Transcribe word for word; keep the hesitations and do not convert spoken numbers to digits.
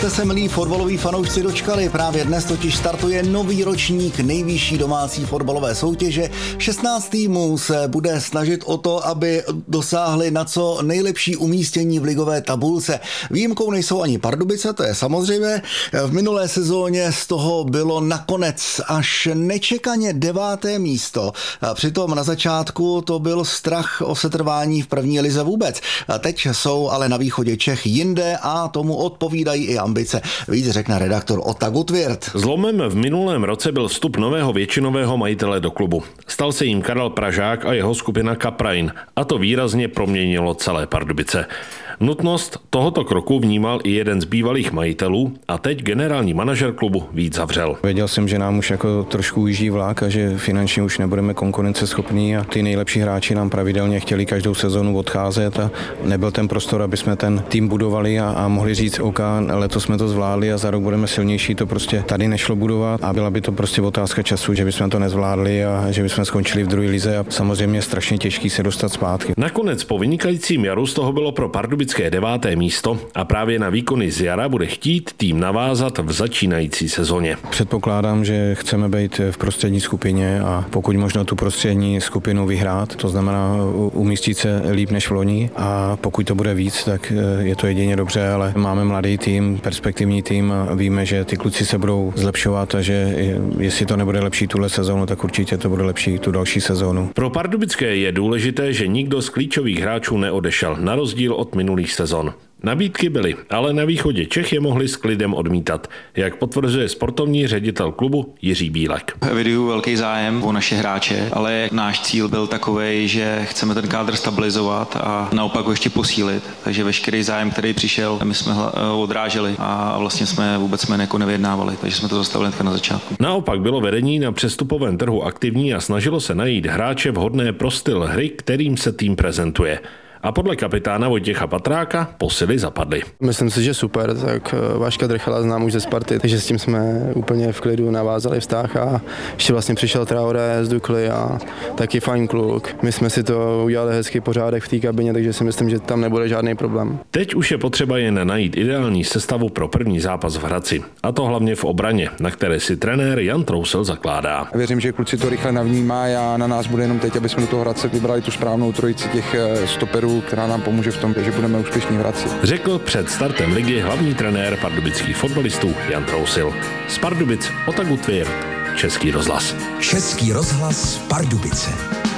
jste se, milí fotbaloví fanoušci, dočkali. Právě dnes totiž startuje nový ročník nejvyšší domácí fotbalové soutěže. šestnáct týmů se bude snažit o to, aby dosáhli na co nejlepší umístění v ligové tabulce. Výjimkou nejsou ani Pardubice, to je samozřejmé. V minulé sezóně z toho bylo nakonec až nečekaně deváté místo. Přitom na začátku to byl strach o setrvání v první lize vůbec. Teď jsou ale na východě Čech jinde a tomu odpovídají i ambice. Víc řekne redaktor Ota Gutwirth. Zlomem v minulém roce byl vstup nového většinového majitele do klubu. Stal se jim Karel Pražák a jeho skupina Kaprain a to výrazně proměnilo celé Pardubice. Nutnost tohoto kroku vnímal i jeden z bývalých majitelů a teď generální manažer klubu Vít Zavřel. Věděl jsem, že nám už jako trošku ujíždí vlák a že finančně už nebudeme konkurenceschopní a ty nejlepší hráči nám pravidelně chtěli každou sezonu odcházet a nebyl ten prostor, aby jsme ten tým budovali a, a mohli říct OK, letos jsme to zvládli a za rok budeme silnější, to prostě tady nešlo budovat a byla by to prostě otázka času, že bychom to nezvládli a že bychom skončili v druhé lize a samozřejmě strašně těžký se dostat zpátky. Nakonec po vynikajícím jaru z toho bylo pro Pardubické deváté místo a právě na výkony z jara bude chtít tým navázat v začínající sezóně. Předpokládám, že chceme být v prostřední skupině a pokud možno tu prostřední skupinu vyhrát, to znamená umístit se líp než v loni a pokud to bude víc, tak je to jedině dobře, ale máme mladý tým, perspektivní tým a víme, že ty kluci se budou zlepšovat a že jestli to nebude lepší tuhle sezónu, tak určitě to bude lepší tu další sezónu. Pro Pardubické je důležité, že nikdo z klíčových hráčů neodešel, na rozdíl od minulých sezon. Nabídky byly, ale na východě Čech je mohli s klidem odmítat, jak potvrzuje sportovní ředitel klubu Jiří Bílek. Eviduju velký zájem o naše hráče, ale náš cíl byl takovej, že chceme ten kádr stabilizovat a naopak ho ještě posílit. Takže veškerý zájem, který přišel, my jsme odráželi a vlastně jsme vůbec jsme jako nevyjednávali, takže jsme to zastavili na začátku. Naopak bylo vedení na přestupovém trhu aktivní a snažilo se najít hráče vhodné pro styl hry, kterým se tým prezentuje. A podle kapitána Vojtěcha Patráka posily zapadly. Myslím si, že super, tak Vaška Drchala znám už ze Sparty, takže s tím jsme úplně v klidu navázali vztah a ještě vlastně přišel Traoré z Dukly a taky fajn kluk. My jsme si to udělali hezký pořádek v té kabině, takže si myslím, že tam nebude žádný problém. Teď už je potřeba jen najít ideální sestavu pro první zápas v Hradci. A to hlavně v obraně, na které si trenér Jan Trousil zakládá. Věřím, že kluci to rychle navnímají a na nás bude jenom teď, aby jsme do toho Hradce vybrali tu správnou trojici těch stoperů, která nám pomůže v tom, že budeme úspěšní v Hradci. Řekl před startem ligy hlavní trenér pardubických fotbalistů Jan Trousil. Z Pardubic Ota Gutwirth, Český rozhlas. Český rozhlas Pardubice.